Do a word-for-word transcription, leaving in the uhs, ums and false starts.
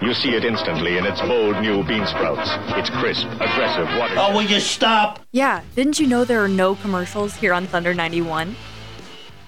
You see it instantly in its bold new bean sprouts. It's crisp, aggressive, water. Oh, will you stop? Yeah, didn't you know there are no commercials here on Thunder ninety-one?